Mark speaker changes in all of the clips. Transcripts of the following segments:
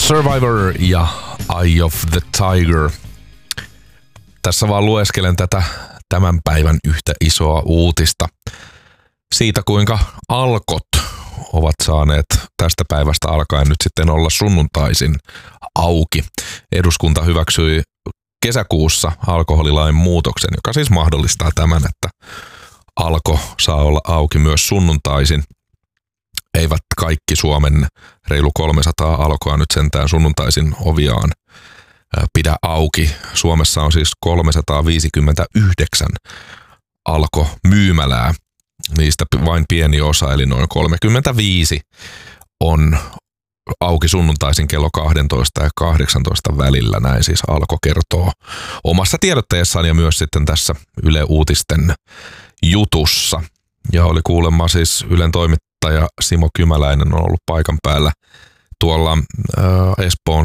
Speaker 1: Survivor ja Eye of the Tiger. Tässä vaan lueskelen tätä tämän päivän yhtä isoa uutista siitä, kuinka Alkot ovat saaneet tästä päivästä alkaen nyt sitten olla sunnuntaisin auki. Eduskunta hyväksyi kesäkuussa alkoholilain muutoksen, joka siis mahdollistaa tämän, että Alko saa olla auki myös sunnuntaisin. Eivät kaikki Suomen reilu 300 Alkoa nyt sentään sunnuntaisin oviaan pidä auki. Suomessa on siis 359 Alko-myymälää. Niistä vain pieni osa, eli noin 35 on auki sunnuntaisin kello 12 ja 18 välillä. Näin siis Alko kertoo omassa tiedotteessaan ja myös sitten tässä Yle Uutisten jutussa. Ja oli kuulemma siis Ylen toimittaja Simo Kymäläinen on ollut paikan päällä tuolla Espoon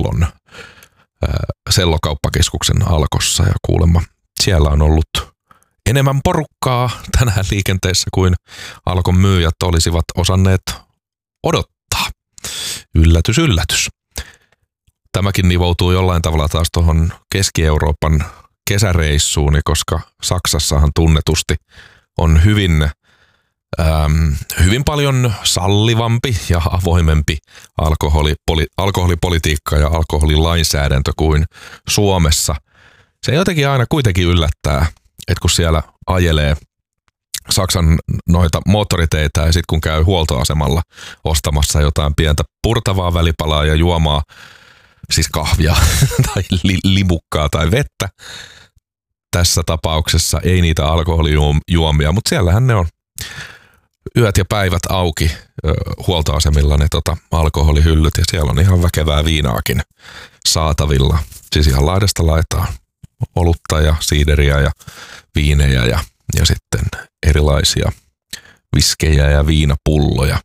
Speaker 1: Sellokauppakeskuksen Alkossa ja kuulemma siellä on ollut enemmän porukkaa tänään liikenteessä kuin Alkon myyjät olisivat osanneet odottaa. Yllätys, yllätys. Tämäkin nivoutuu jollain tavalla taas tuohon Keski-Euroopan kesäreissuuni, koska Saksassahan tunnetusti on hyvin paljon sallivampi ja avoimempi alkoholipolitiikka ja alkoholilainsäädäntö kuin Suomessa. Se jotenkin aina kuitenkin yllättää, että kun siellä ajelee Saksan noita moottoriteitä ja sitten kun käy huoltoasemalla ostamassa jotain pientä purtavaa välipalaa ja juomaa, siis kahvia tai limukkaa tai vettä, tässä tapauksessa ei niitä alkoholijuomia, mutta siellähän ne on yöt ja päivät auki huoltoasemilla ne alkoholihyllyt ja siellä on ihan väkevää viinaakin saatavilla. Siis ihan laidasta laitaan olutta ja siideriä ja viinejä ja sitten erilaisia viskejä ja viinapulloja.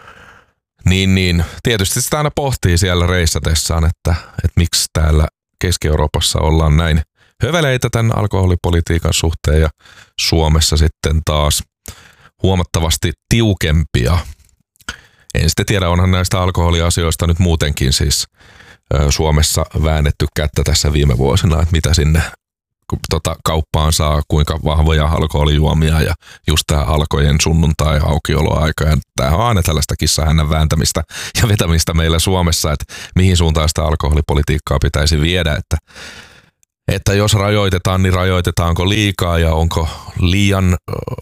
Speaker 1: Niin, tietysti sitä aina pohtii siellä reissatessaan, että miksi täällä Keski-Euroopassa ollaan näin höveleitä tämän alkoholipolitiikan suhteen ja Suomessa sitten taas huomattavasti tiukempia. En sitten tiedä, onhan näistä alkoholiasioista nyt muutenkin siis Suomessa väännetty kättä tässä viime vuosina, että mitä sinne kauppaan saa, kuinka vahvoja alkoholijuomia ja just tämä Alkojen sunnuntai-aukioloaika. Ja tämähän on aina tällaista kissahännän vääntämistä ja vetämistä meillä Suomessa, että mihin suuntaan sitä alkoholipolitiikkaa pitäisi viedä, että jos rajoitetaan, niin rajoitetaanko liikaa ja onko liian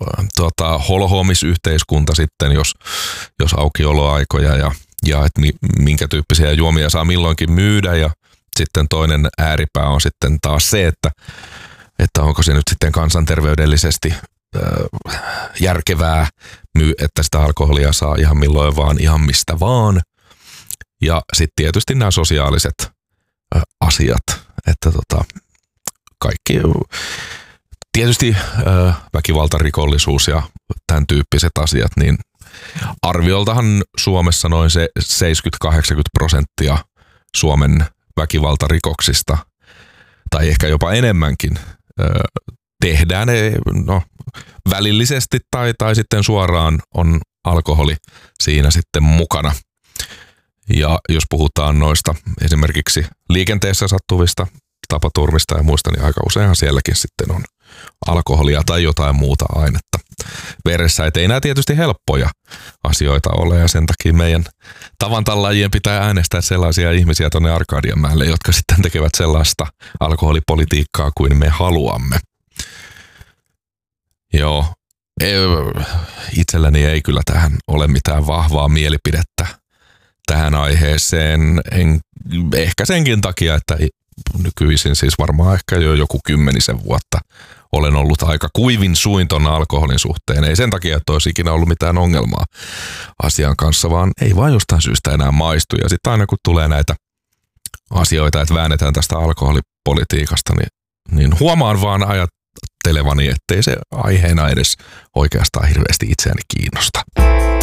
Speaker 1: holhoamisyhteiskunta sitten, jos aukioloaikoja ja että minkä tyyppisiä juomia saa milloinkin myydä ja sitten toinen ääripää on sitten taas se, että onko se nyt sitten kansanterveydellisesti järkevää, että sitä alkoholia saa ihan milloin vaan, ihan mistä vaan. Ja sitten tietysti nämä sosiaaliset asiat, että kaikki, tietysti väkivaltarikollisuus ja tämän tyyppiset asiat, niin arvioltahan Suomessa noin se 70-80% Suomen väkivaltarikoksista, tai ehkä jopa enemmänkin, tehdään välillisesti tai sitten suoraan on alkoholi siinä sitten mukana. Ja jos puhutaan noista esimerkiksi liikenteessä sattuvista tapaturmista ja muista, niin aika useinhan sielläkin sitten on alkoholia tai jotain muuta ainetta veressä. Et ei nämä tietysti helppoja asioita ole ja sen takia meidän tavantallajien pitää äänestää sellaisia ihmisiä tuonne Arkadianmäelle, jotka sitten tekevät sellaista alkoholipolitiikkaa kuin me haluamme. Joo, itselläni ei kyllä tähän ole mitään vahvaa mielipidettä tähän aiheeseen. Ehkä senkin takia, että nykyisin siis varmaan ehkä jo joku 10 vuotta olen ollut aika kuivin suin ton alkoholin suhteen. Ei sen takia, että olisi ikinä ollut mitään ongelmaa asian kanssa, vaan ei vaan jostain syystä enää maistu. Ja sitten aina kun tulee näitä asioita, että väännetään tästä alkoholipolitiikasta, niin huomaan vaan ajattelevani, ettei se aiheena edes oikeastaan hirveästi itseäni kiinnosta.